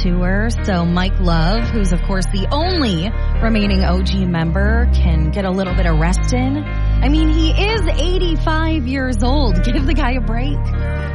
tour. So Mike Love, who's of course the only remaining OG member, can get a little bit of rest in. I mean, he is 85 years old. Give the guy a break.